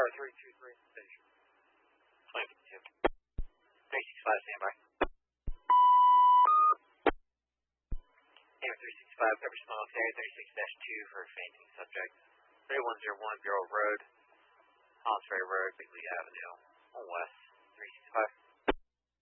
323 station. 2052. 365, standby. AM 365, cover small area 36-2 for fainting subject. 3101 Bureau Road, Hollis Ferry Road, Bigley Avenue, on west. 365.